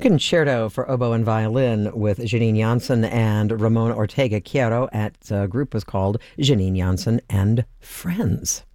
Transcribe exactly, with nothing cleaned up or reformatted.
Concerto for oboe and violin with Janine Janssen and Ramon Ortega Quiero. At uh, group was called Janine Janssen and Friends.